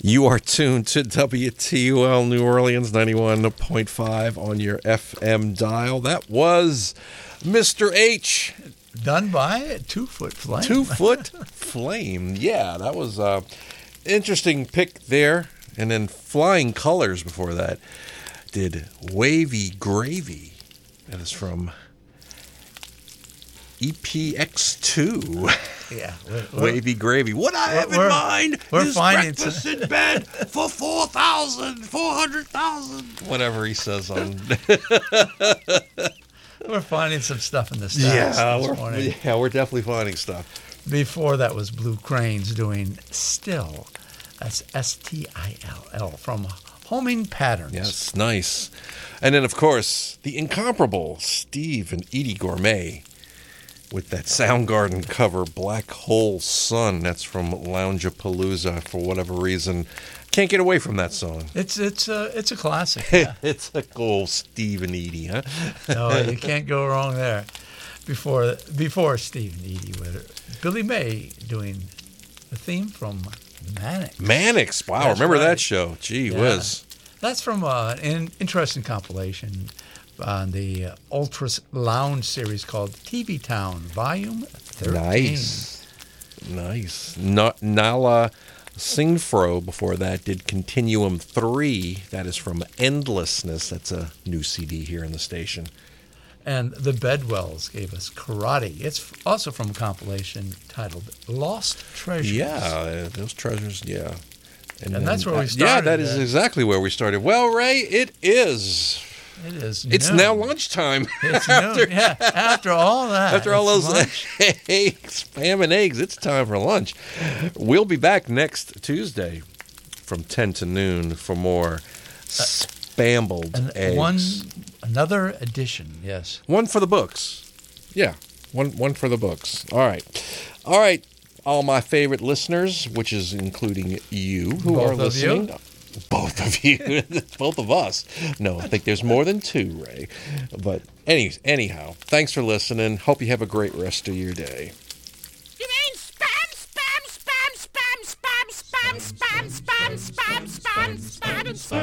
You are tuned to WTUL New Orleans 91.5 on your FM dial. That was Mr. H. Done by a 2 Foot Flame. 2 Foot Flame. Yeah, that was an interesting pick there. And then Flying Colors before that did Wavy Gravy. That is from EPX2. Yeah. Wavy Gravy. What I have in mind is breakfast in bed for 400,000. Whatever he says on. We're finding some stuff in the stats this morning. Yeah, we're definitely finding stuff. Before that was Blue Cranes doing Still. That's Still from Homing Patterns. Yes, nice. And then, of course, the incomparable Steve and Edie Gourmet with that Soundgarden cover, Black Hole Sun. That's from Loungeapalooza for whatever reason. Can't get away from that song. It's a classic. Yeah. It's a cool Steve and Edie, huh? No, you can't go wrong there. Before Steve and Edie, with Billy May doing the theme from Mannix. Mannix, wow, That's remember right. that show? Gee whiz. That's from an interesting compilation on the Ultras Lounge series called TV Town, Volume 13. Nice. Nala Singfro before that did Continuum 3. That is from Endlessness. That's a new CD here in the station. And the Bedwells gave us Karate. It's also from a compilation titled Lost Treasures. Yeah, those treasures, yeah. And that's where we started. Yeah, that is exactly where we started. Well, Ray, it is. It is. It's noon. now lunchtime. It's noon. Yeah, after all that. After all those lunch. eggs, spam and eggs, it's time for lunch. We'll be back next Tuesday from 10 to noon for more spambled eggs. Another edition, yes. One for the books. Yeah, one for the books. All right. All my favorite listeners, which is including you who Both are of listening. you? Both of you. Both of us. No, I think there's more than two, Ray. But anyhow, thanks for listening. Hope you have a great rest of your day. You mean spam, spam, spam, spam, spam, spam, spam, spam, spam, spam, spam, spam, spam.